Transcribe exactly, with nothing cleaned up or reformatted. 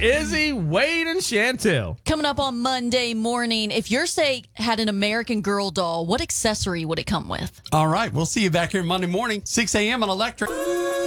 Izzy, Wade, and Chantel. Coming up on Monday morning, if your steak had an American Girl doll, what accessory would it come with? All right, we'll see you back here Monday morning, six a.m. on Electric.